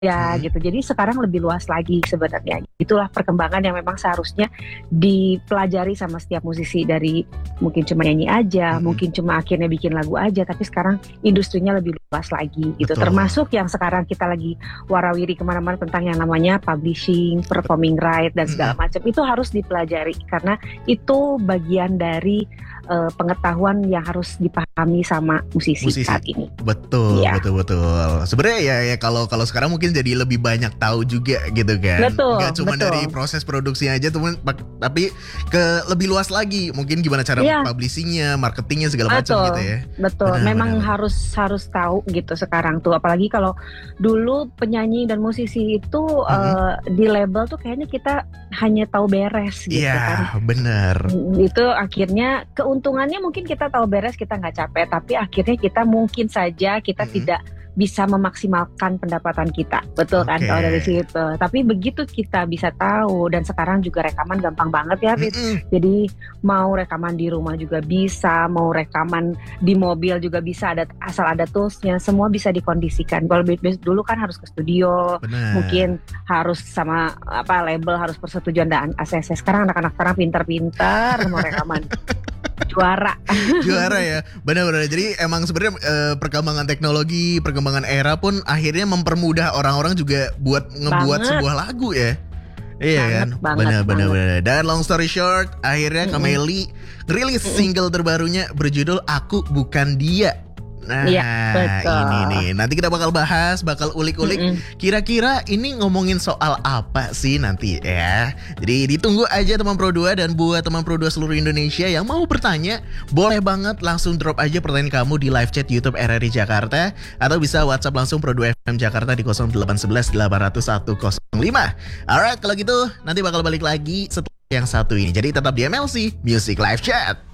ya Mm-mm. gitu. Jadi sekarang lebih luas lagi sebenarnya. Itulah perkembangan yang memang seharusnya dipelajari sama setiap musisi, dari mungkin cuma nyanyi aja, Mm-mm. mungkin cuma akhirnya bikin lagu aja, tapi sekarang industrinya lebih luas lagi gitu. Betul. Termasuk yang sekarang kita lagi warawiri kemana-mana tentang yang namanya publishing, performing right dan segala Mm-mm. macam, itu harus dipelajari karena itu bagian dari pengetahuan yang harus dipahami sama musisi Musisi. saat ini. Betul, Iya, betul, betul. Sebenarnya ya kalau kalau sekarang mungkin jadi lebih banyak tahu juga gitu kan. Nggak betul, cuma dari betul. proses produksinya aja, tapi ke lebih luas lagi. Mungkin gimana cara Iya, publishingnya, marketingnya segala macam gitu betul, ya. betul. Benar, benar, Memang benar. harus harus tahu gitu sekarang tuh. Apalagi kalau dulu penyanyi dan musisi itu Mm-mm. di label tuh kayaknya kita hanya tahu beres Iya, gitu kan. benar. Itu akhirnya keuntungannya mungkin kita tahu beres, kita nggak capek, tapi akhirnya kita mungkin saja kita Mm-mm. tidak bisa memaksimalkan pendapatan kita, betul kan Oke. kalau dari situ. Tapi begitu kita bisa tahu, dan sekarang juga rekaman gampang banget ya, Fit. Mm-mm. Jadi mau rekaman di rumah juga bisa, mau rekaman di mobil juga bisa, ada asal ada toolsnya, semua bisa dikondisikan. Kalau dulu kan harus ke studio, Benar. mungkin harus sama apa label, harus persetujuan dan ACC. Sekarang anak-anak sekarang pintar-pintar mau rekaman juara. Juara ya, benar-benar. Jadi emang sebenarnya perkembangan teknologi, perkembangan era pun akhirnya mempermudah orang-orang juga buat ngebuat Banget, sebuah lagu ya. Iya kan, banget, banget, benar-benar. banget. Dan long story short, akhirnya Kak Mm-mm, Meli ngerilis mm-mm. single terbarunya berjudul Aku Bukan Dia. Nah, Iya, ini nih. betul. Nanti kita bakal bahas, bakal ulik-ulik. Mm-mm. Kira-kira ini ngomongin soal apa sih nanti ya. Jadi ditunggu aja teman Pro 2, dan buat teman Pro 2 seluruh Indonesia yang mau bertanya, boleh banget langsung drop aja pertanyaan kamu di live chat YouTube RRI Jakarta, atau bisa WhatsApp langsung Pro 2 FM Jakarta di 0811 800 105. Alright, kalau gitu nanti bakal balik lagi setelah yang satu ini. Jadi tetap di MLC Music Live Chat.